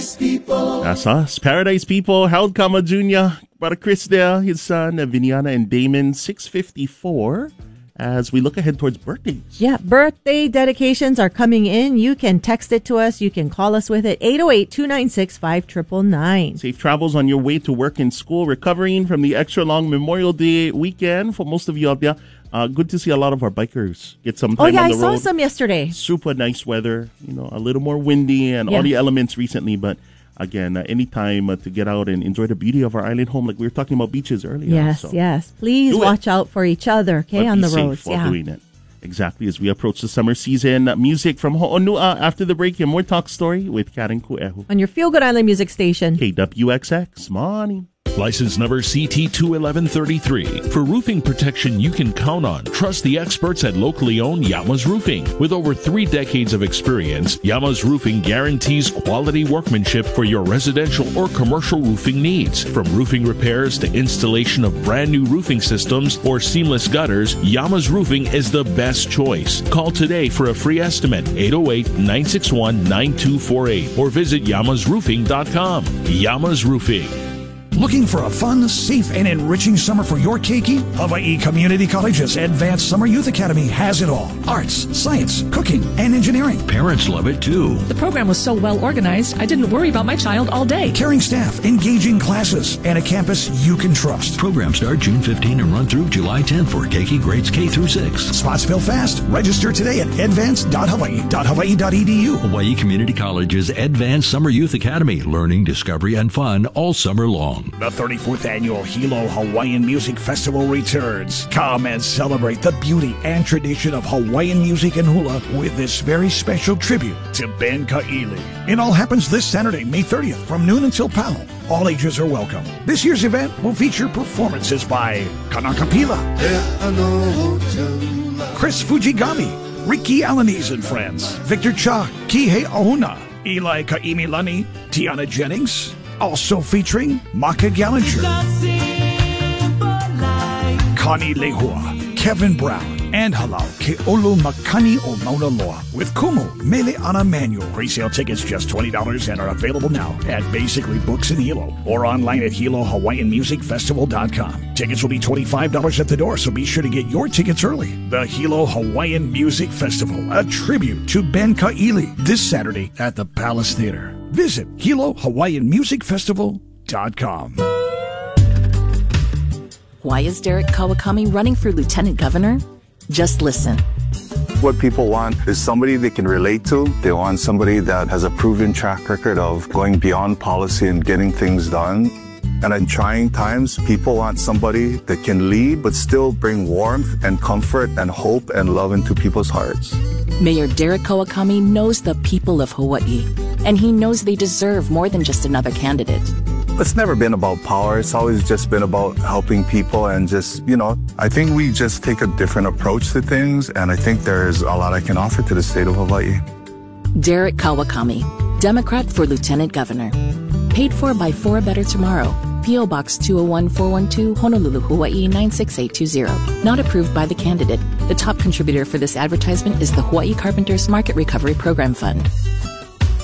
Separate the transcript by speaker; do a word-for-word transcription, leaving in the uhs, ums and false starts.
Speaker 1: People.
Speaker 2: That's us, Paradise People. Harold Kama Junior, brother Chris there, his son, Viniana and Damon, six fifty-four. As we look ahead towards birthdays.
Speaker 3: Yeah, birthday dedications are coming in. You can text it to us. You can call us with it. eight oh eight, two nine six, five nine nine nine.
Speaker 2: Safe travels on your way to work and school. Recovering from the extra long Memorial Day weekend for most of you out there. Uh, good to see a lot of our bikers get some time
Speaker 3: oh, yeah,
Speaker 2: on the
Speaker 3: I
Speaker 2: road.
Speaker 3: saw some yesterday.
Speaker 2: Super nice weather. You know, a little more windy and
Speaker 3: yeah.
Speaker 2: all the elements recently. But again, uh, anytime uh, to get out and enjoy the beauty of our island home, like we were talking about beaches earlier.
Speaker 3: Yes,
Speaker 2: so
Speaker 3: yes. Please watch out for each other, okay, on the roads.
Speaker 2: While
Speaker 3: yeah.
Speaker 2: doing it. Exactly as we approach the summer season. Uh, music from Ho'onua after the break and more Talk Story with Karen Kuehu.
Speaker 3: On your Feel Good Island music station.
Speaker 2: K W X X, morning.
Speaker 4: License number C T two eleven thirty-three. For roofing protection you can count on, trust the experts at locally owned Yamas Roofing. With over three decades of experience, Yamas Roofing guarantees quality workmanship for your residential or commercial roofing needs. From roofing repairs to installation of brand new roofing systems or seamless gutters, Yamas Roofing is the best choice. Call today for a free estimate, eight oh eight, nine six one, nine two four eight, or visit yamas roofing dot com. Yamas Roofing.
Speaker 5: Looking for a fun, safe, and enriching summer for your keiki? Hawaii Community College's Advanced Summer Youth Academy has it all. Arts, science, cooking, and engineering.
Speaker 6: Parents love it too.
Speaker 7: The program was so well organized, I didn't worry about my child all day.
Speaker 5: Caring staff, engaging classes, and a campus you can trust.
Speaker 6: Programs start June fifteenth and run through July tenth for keiki grades K through six.
Speaker 5: Spots fill fast. Register today at advance dot hawaii dot hawaii dot e d u.
Speaker 6: Hawaii Community College's Advanced Summer Youth Academy. Learning, discovery, and fun all summer long.
Speaker 5: The thirty-fourth Annual Hilo Hawaiian Music Festival returns. Come and celebrate the beauty and tradition of Hawaiian music and hula with this very special tribute to Ben Ka'ili. It all happens this Saturday, May thirtieth, from noon until Pau. All ages are welcome. This year's event will feature performances by Kanakapila, Chris Fujigami, Ricky Alanis and Friends, Victor Cha, Kihei Ahuna, Eli Kaimilani, Tiana Jennings, also featuring Maka Gallinger, Connie Lehua, Kevin Brown, and Halau Ke'olu Makani o Mauna Loa with Kumu Mele Ana Manuel. Pre-sale tickets just twenty dollars and are available now at Basically Books in Hilo or online at Hilo Hawaiian Music Festival dot com. Tickets will be twenty-five dollars at the door, so be sure to get your tickets early. The Hilo Hawaiian Music Festival, a tribute to Ben Ka'ili, this Saturday at the Palace Theater. Visit Hilo Hawaiian Music Festival dot com.
Speaker 8: Why is Derek Kawakami running for lieutenant governor? Just listen.
Speaker 9: What people want is somebody they can relate to. They want somebody that has a proven track record of going beyond policy and getting things done. And in trying times, people want somebody that can lead but still bring warmth and comfort and hope and love into people's hearts.
Speaker 8: Mayor Derek Kawakami knows the people of Hawaii, and he knows they deserve more than just another candidate.
Speaker 9: It's never been about power. It's always just been about helping people and just, you know, I think we just take a different approach to things, and I think there's a lot I can offer to the state of Hawaii.
Speaker 8: Derek Kawakami, Democrat for Lieutenant Governor. Paid for by For a Better Tomorrow. P O Box two oh one four one two, Honolulu, Hawaii nine six eight two zero. Not approved by the candidate. The top contributor for this advertisement is the Hawaii Carpenters Market Recovery Program Fund.